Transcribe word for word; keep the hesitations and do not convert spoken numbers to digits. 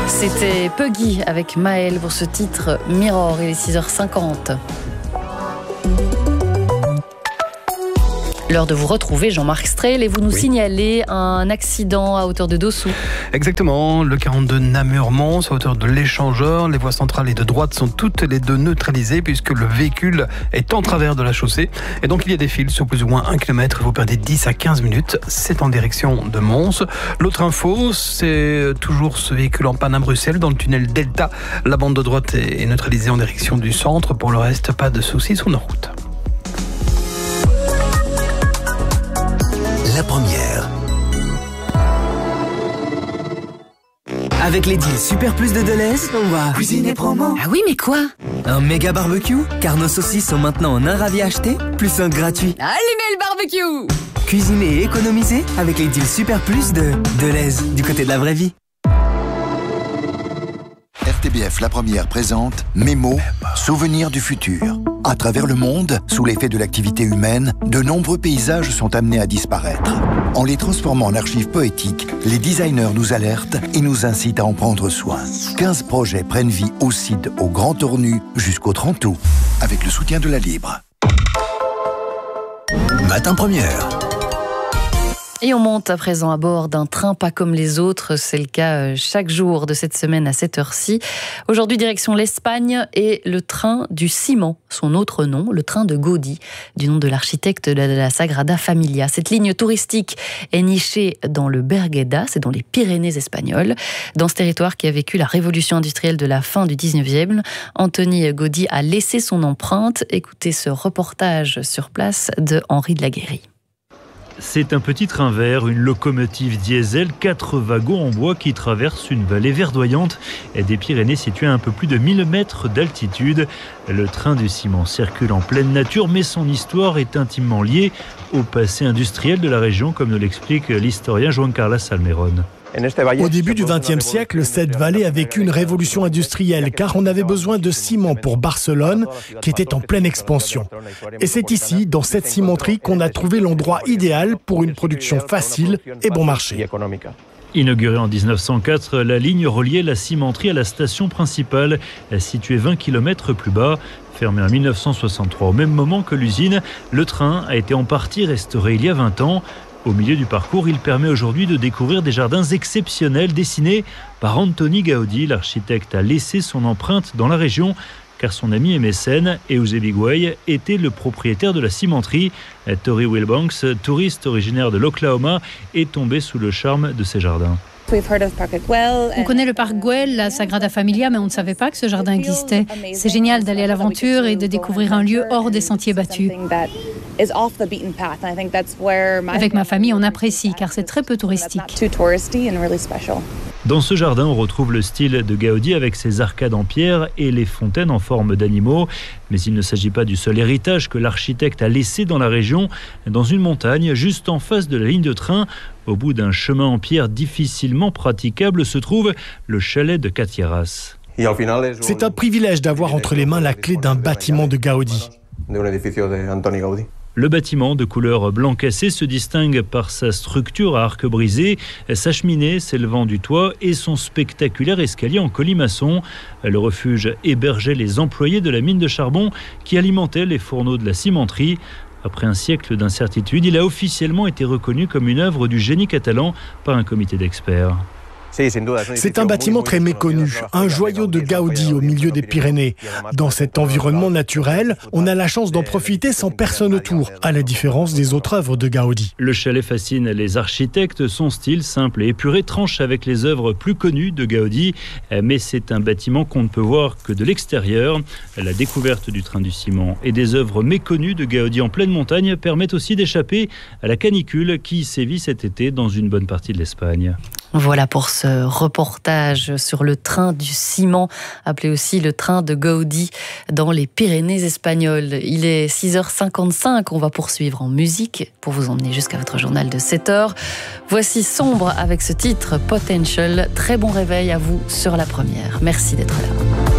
C'était Puggy avec Maël pour ce titre Mirror. Il est six heures cinquante. L'heure de vous retrouver, Jean-Marc Strehl, et vous nous oui. signalez un accident à hauteur de Dossou. Exactement, le quarante-deux Namur-Mons, à hauteur de l'échangeur. Les voies centrale et de droite sont toutes les deux neutralisées puisque le véhicule est en travers de la chaussée. Et donc il y a des fils sur plus ou moins un kilomètre. Vous perdez dix à quinze minutes. C'est en direction de Mons. L'autre info, c'est toujours ce véhicule en panne à Bruxelles, dans le tunnel Delta. La bande de droite est neutralisée en direction du centre. Pour le reste, pas de soucis sur nos routes. La première. Avec les deals Super Plus de Deleuze, on va cuisiner promo. Ah oui, mais quoi? Un méga barbecue, car nos saucisses sont maintenant en un ravi acheté, plus un gratuit. Allumez le barbecue! Cuisiner et économiser avec les deals Super Plus de Deleuze, du côté de la vraie vie. R T B F La Première présente Mémo, souvenirs du futur. À travers le monde, sous l'effet de l'activité humaine, de nombreux paysages sont amenés à disparaître. En les transformant en archives poétiques, les designers nous alertent et nous incitent à en prendre soin. quinze projets prennent vie au C I D au Grand Tournu jusqu'au trente août, avec le soutien de la Libre. Matin Première. Et on monte à présent à bord d'un train pas comme les autres. C'est le cas chaque jour de cette semaine à cette heure-ci. Aujourd'hui, direction l'Espagne et le train du ciment, son autre nom, le train de Gaudí, du nom de l'architecte de la Sagrada Familia. Cette ligne touristique est nichée dans le Bergueda, c'est dans les Pyrénées espagnoles. Dans ce territoire qui a vécu la révolution industrielle de la fin du dix-neuvième, Antoni Gaudí a laissé son empreinte. Écoutez ce reportage sur place de Henri de la Guérie. C'est un petit train vert, une locomotive diesel, quatre wagons en bois qui traversent une vallée verdoyante des Pyrénées située à un peu plus de mille mètres d'altitude. Le train du ciment circule en pleine nature, mais son histoire est intimement liée au passé industriel de la région, comme nous l'explique l'historien Joan Carles Salmerón. Au début du vingtième siècle, cette vallée a vécu une révolution industrielle car on avait besoin de ciment pour Barcelone qui était en pleine expansion. Et c'est ici, dans cette cimenterie, qu'on a trouvé l'endroit idéal pour une production facile et bon marché. Inaugurée en dix-neuf cent quatre, la ligne reliait la cimenterie à la station principale, située vingt kilomètres plus bas. Fermée en mille neuf cent soixante-trois, au même moment que l'usine, le train a été en partie restauré il y a vingt ans. Au milieu du parcours, il permet aujourd'hui de découvrir des jardins exceptionnels dessinés par Antoni Gaudí. L'architecte a laissé son empreinte dans la région car son ami et mécène, Eusebi Güell, était le propriétaire de la cimenterie. Tori Wilbanks, touriste originaire de l'Oklahoma, est tombé sous le charme de ces jardins. On connaît le parc Güell, la Sagrada Familia, mais on ne savait pas que ce jardin existait. C'est génial d'aller à l'aventure et de découvrir un lieu hors des sentiers battus. Avec ma famille, on apprécie car c'est très peu touristique. Dans ce jardin, on retrouve le style de Gaudí avec ses arcades en pierre et les fontaines en forme d'animaux. Mais il ne s'agit pas du seul héritage que l'architecte a laissé dans la région. Dans une montagne, juste en face de la ligne de train, au bout d'un chemin en pierre difficilement praticable, se trouve le chalet de Catieras. C'est un privilège d'avoir entre les mains la clé d'un bâtiment de Gaudí. Le bâtiment de couleur blanc cassé se distingue par sa structure à arc brisé, sa cheminée s'élevant du toit et son spectaculaire escalier en colimaçon. Le refuge hébergeait les employés de la mine de charbon qui alimentaient les fourneaux de la cimenterie. Après un siècle d'incertitude, il a officiellement été reconnu comme une œuvre du génie catalan par un comité d'experts. C'est un bâtiment très méconnu, un joyau de Gaudí au milieu des Pyrénées. Dans cet environnement naturel, on a la chance d'en profiter sans personne autour, à la différence des autres œuvres de Gaudí. Le chalet fascine les architectes, son style simple et épuré tranche avec les œuvres plus connues de Gaudí, mais c'est un bâtiment qu'on ne peut voir que de l'extérieur. La découverte du train du ciment et des œuvres méconnues de Gaudí en pleine montagne permettent aussi d'échapper à la canicule qui sévit cet été dans une bonne partie de l'Espagne. Voilà pour ce reportage sur le train du ciment, appelé aussi le train de Gaudí dans les Pyrénées espagnoles. Il est six heures cinquante-cinq, on va poursuivre en musique pour vous emmener jusqu'à votre journal de sept heures. Voici Sombre avec ce titre Potential. Très bon réveil à vous sur la première. Merci d'être là.